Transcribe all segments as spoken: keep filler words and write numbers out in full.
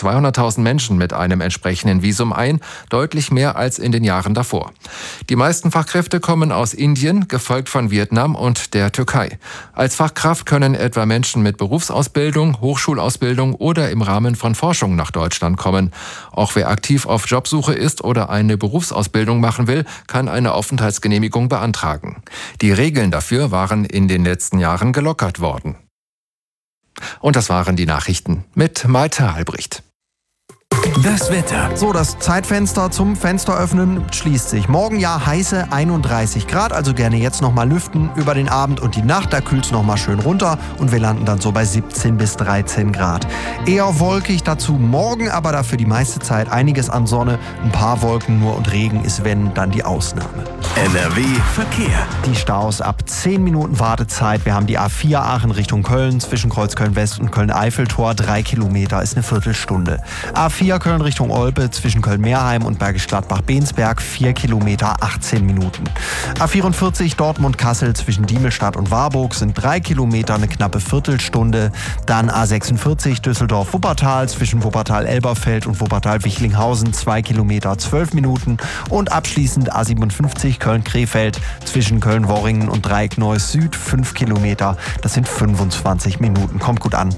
zweihunderttausend Menschen mit einem entsprechenden Visum ein, deutlich mehr als in den Jahren davor. Die meisten Fachkräfte kommen aus Indien, gefolgt von Vietnam und der Türkei. Als Fachkraft können etwa Menschen mit Berufsausbildung, Hochschulausbildung oder im Rahmen von Forschung nach Deutschland kommen. Auch wer aktiv auf Jobsuche ist oder eine Berufsausbildung machen will, kann eine Aufenthaltsgenehmigung beantragen. Die Regeln dafür waren in den letzten Jahren gelockert worden. Und das waren die Nachrichten mit Malte Albrecht. Das Wetter. So, das Zeitfenster zum Fenster öffnen schließt sich. Morgen ja heiße einunddreißig Grad, also gerne jetzt nochmal lüften über den Abend und die Nacht. Da kühlt es nochmal schön runter und wir landen dann so bei siebzehn bis dreizehn Grad. Eher wolkig dazu morgen, aber dafür die meiste Zeit einiges an Sonne. Ein paar Wolken nur und Regen ist, wenn, dann die Ausnahme. N R W Verkehr. Die Staus ab zehn Minuten Wartezeit. Wir haben die A vier Aachen Richtung Köln, zwischen Kreuzköln West und Köln-Eiffeltor. Drei Kilometer ist eine Viertelstunde. A vier Köln Richtung Olpe, zwischen Köln-Meerheim und Bergisch Gladbach-Bensberg. Vier Kilometer, achtzehn Minuten. A vierundvierzig Dortmund-Kassel zwischen Diemelstadt und Warburg sind drei Kilometer, eine knappe Viertelstunde. Dann A sechsundvierzig Düsseldorf-Wuppertal zwischen Wuppertal-Elberfeld und Wuppertal-Wichlinghausen. Zwei Kilometer, zwölf Minuten. Und abschließend A siebenundfünfzig Köln-Krefeld zwischen Köln-Worringen und Dreieck-Neuss Süd. Fünf Kilometer, das sind fünfundzwanzig Minuten. Kommt gut an.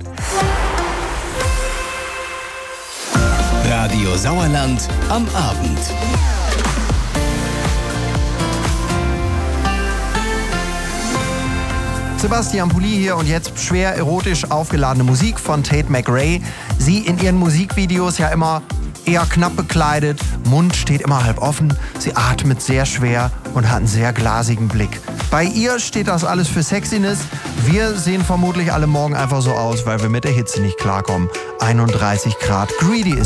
Radio Sauerland am Abend. Sebastian Pulli hier und jetzt schwer erotisch aufgeladene Musik von Tate McRae. Sie in ihren Musikvideos ja immer eher knapp bekleidet, Mund steht immer halb offen, sie atmet sehr schwer und hat einen sehr glasigen Blick. Bei ihr steht das alles für Sexiness. Wir sehen vermutlich alle morgen einfach so aus, weil wir mit der Hitze nicht klarkommen. einunddreißig Grad. Greedy ist